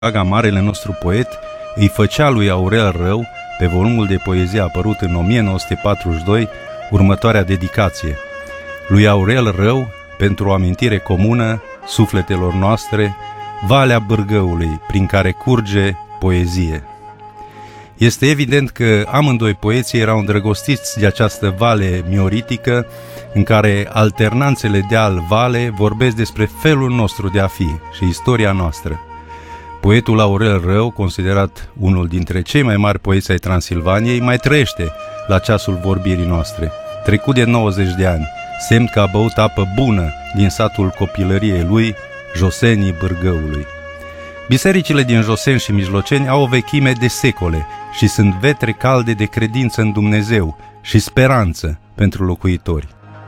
Aga, marele nostru poet, îi făcea lui Aurel Rău, pe volumul de poezie apărut în 1942, următoarea dedicație: lui Aurel Rău, pentru o amintire comună sufletelor noastre, Valea Bârgăului, prin care curge poezie. Este evident că amândoi poeții erau îndrăgostiți de această vale mioritică, în care alternanțele deal-vale vorbesc despre felul nostru de a fi și istoria noastră. Poetul Aurel Rău, considerat unul dintre cei mai mari poeți ai Transilvaniei, mai trăiește la ceasul vorbirii noastre, trecut de 90 de ani, semn că a băut apă bună din satul copilăriei lui, Josenii Bârgăului. Bisericile din Joseni și Mijloceni au o vechime de secole și sunt vetre calde de credință în Dumnezeu și speranță pentru locuitori.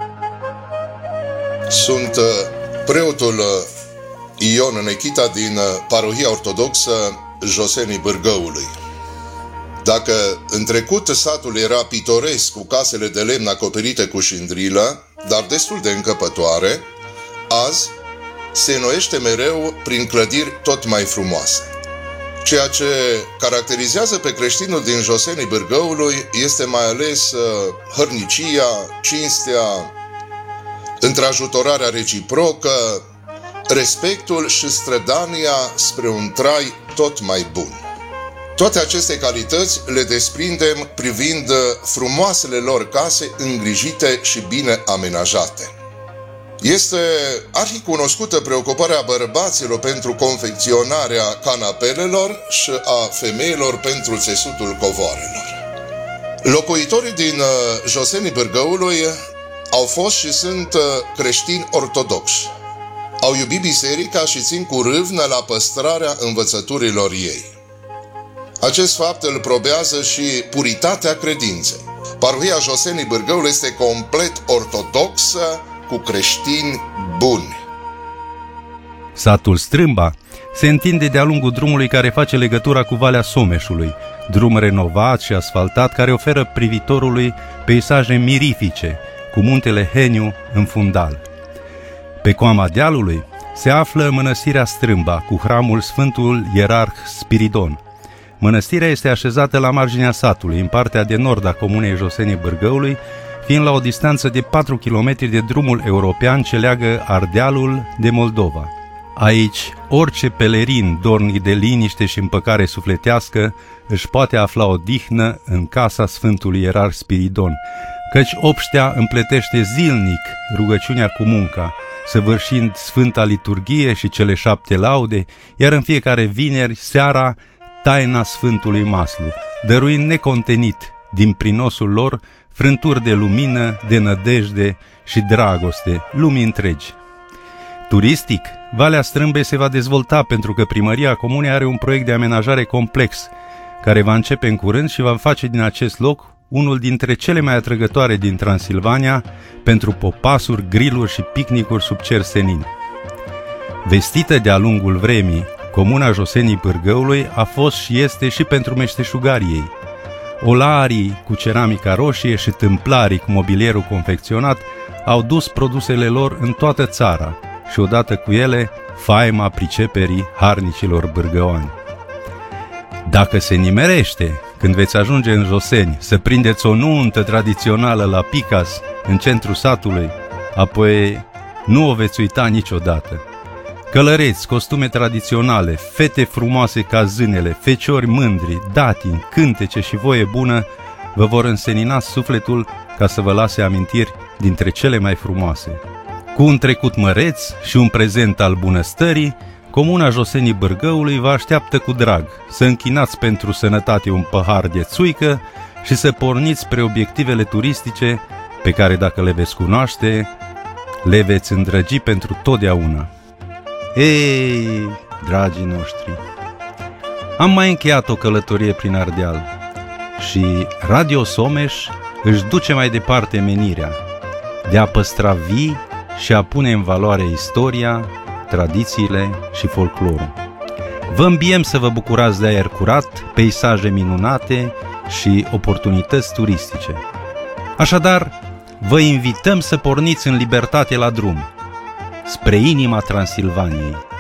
Sunt preotul Ion Nechita din parohia ortodoxă Josenii Bârgăului. Dacă în trecut satul era pitoresc cu casele de lemn acoperite cu șindrilă, dar destul de încăpătoare, azi se înnoiește mereu prin clădiri tot mai frumoase. Ceea ce caracterizează pe creștinul din Josenii Bârgăului este mai ales hărnicia, cinstea, întrajutorarea reciprocă, respectul și strădania spre un trai tot mai bun. Toate aceste calități le desprindem privind frumoasele lor case îngrijite și bine amenajate. Este arhicunoscută preocuparea bărbaților pentru confecționarea canapelelor și a femeilor pentru țesutul covoarelor. Locuitorii din Josenii Bârgăului au fost și sunt creștini ortodoxi. Au iubit biserica și țin cu râvnă la păstrarea învățăturilor ei. Acest fapt îl probează și puritatea credinței. Parohia Josenii Bârgăului este complet ortodoxă, cu creștini buni. Satul Strâmba se întinde de-a lungul drumului care face legătura cu Valea Someșului, drum renovat și asfaltat care oferă privitorului peisaje mirifice, cu muntele Heniu în fundal. Pe coama dealului se află mănăstirea Strâmba, cu hramul Sfântul Ierarh Spiridon. Mănăstirea este așezată la marginea satului, în partea de nord a comunei Josenii Bârgăului, fiind la o distanță de 4 km de drumul european ce leagă Ardealul de Moldova. Aici, orice pelerin dornic de liniște și împăcare sufletească își poate afla odihnă în casa Sfântului Ierarh Spiridon, căci obștea împletește zilnic rugăciunea cu munca, săvârșind Sfânta Liturghie și cele 7 laude, iar în fiecare vineri seara taina Sfântului Maslu, dăruind necontenit din prinosul lor frânturi de lumină, de nădejde și dragoste lumii întregi. Turistic, Valea Strâmbei se va dezvolta pentru că primăria comunei are un proiect de amenajare complex, care va începe în curând și va face din acest loc unul dintre cele mai atrăgătoare din Transilvania pentru popasuri, griluri și picnicuri sub cer senin. Vestită de-a lungul vremii, comuna Josenii Bârgăului a fost și este și pentru meșteșugarii ei. Olarii cu ceramica roșie și tâmplarii cu mobilierul confecționat au dus produsele lor în toată țara și odată cu ele faima priceperii harnicilor bârgăoani. Dacă se nimerește, când veți ajunge în Joseni, să prindeți o nuntă tradițională la Picas, în centrul satului, apoi nu o veți uita niciodată. Călăreți, costume tradiționale, fete frumoase ca zânele, feciori mândri, datini, cântece și voie bună vă vor însenina sufletul ca să vă lase amintiri dintre cele mai frumoase. Cu un trecut măreț și un prezent al bunăstării, comuna Josenii Bârgăului vă așteaptă cu drag să închinați pentru sănătate un pahar de țuică și să porniți spre obiectivele turistice pe care, dacă le veți cunoaște, le veți îndrăgi pentru totdeauna. Ei, dragii noștri, am mai încheiat o călătorie prin Ardeal și Radio Someș își duce mai departe menirea de a păstra vii și a pune în valoare istoria, tradițiile și folclorul. Vă îmbiem să vă bucurați de aer curat, peisaje minunate și oportunități turistice. Așadar, vă invităm să porniți în libertate la drum, spre inima Transilvaniei.